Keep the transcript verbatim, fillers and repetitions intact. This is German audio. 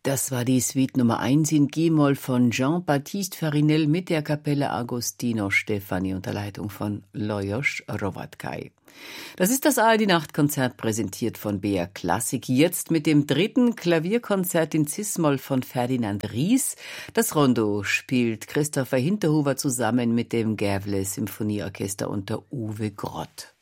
Das war die Suite Nummer eins in G-Moll von Jean-Baptiste Farinel mit der Kapelle Agostino Stefani unter Leitung von Lajos Hrovatkay. Das ist das A R D-Nachtkonzert, präsentiert von B R Klassik. Jetzt mit dem dritten Klavierkonzert in Cis-Moll von Ferdinand Ries. Das Rondo spielt Christopher Hinterhuber zusammen mit dem Gävle Symphonieorchester unter Uwe Grott.